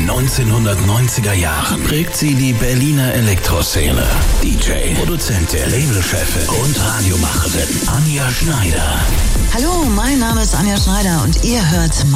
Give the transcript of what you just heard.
den 1990er Jahren prägt sie die Berliner Elektroszene. DJ, Produzentin, Labelchefin und Radiomacherin Anja Schneider. Hallo, mein Name ist Anja Schneider und ihr hört